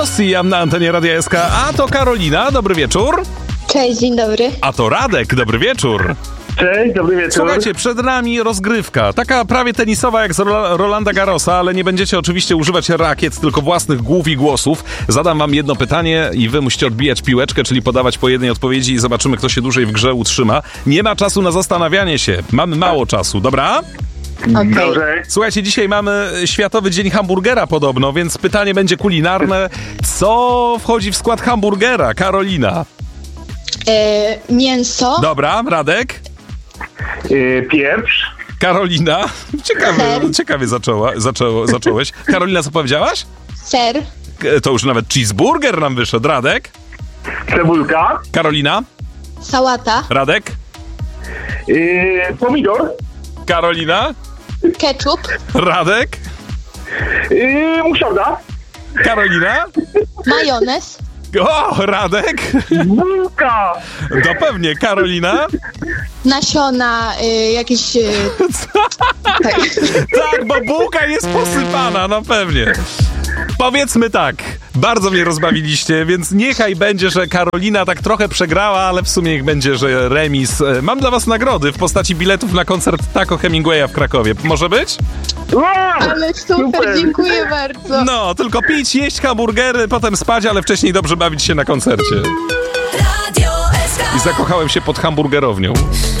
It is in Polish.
Ja na antenie Radia SK, a to Karolina, dobry wieczór. Cześć, dzień dobry. A to Radek, dobry wieczór. Cześć, dobry wieczór. Słuchajcie, przed nami rozgrywka, taka prawie tenisowa jak z Rolanda Garrosa, ale nie będziecie oczywiście używać rakiet, tylko własnych głów i głosów. Zadam wam jedno pytanie i wy musicie odbijać piłeczkę, czyli podawać po jednej odpowiedzi i zobaczymy, kto się dłużej w grze utrzyma. Nie ma czasu na zastanawianie się, mamy mało czasu, dobra? Okej. Dobrze. Słuchajcie, dzisiaj mamy Światowy Dzień Hamburgera podobno, więc pytanie będzie kulinarne. Co wchodzi w skład hamburgera? Karolina. Mięso, Dobra, Radek. Pieprz. Karolina. Ciekawie zacząłeś. Karolina, co powiedziałaś? ser, To już nawet cheeseburger nam wyszedł. Radek. Cebulka. Karolina. sałata, Radek. Pomidor. Karolina. ketchup, Radek. Muszarda. Karolina. majonez, O, Radek. Bułka. No pewnie. Karolina. nasiona, jakieś... tak. Tak, bo bułka jest posypana, no pewnie. Powiedzmy tak, bardzo mnie rozbawiliście, więc niechaj będzie, że Karolina tak trochę przegrała, ale w sumie niech będzie, że remis. Mam dla was nagrody w postaci biletów na koncert Taco Hemingwaya w Krakowie. Może być? Ale super, dziękuję bardzo. No, tylko pić, jeść hamburgery, potem spać, ale wcześniej dobrze bawić się na koncercie. I zakochałem się pod hamburgerownią.